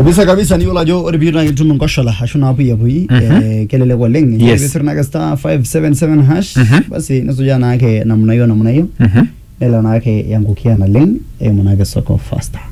kabisa ni wala jo oribira kitum ngoshola ashuna apu yapui kelele kwa lengi bisirna ka star 577 hash basi nasoja na yake namna hiyo nela na yake yangukia na leng muna ke soko faster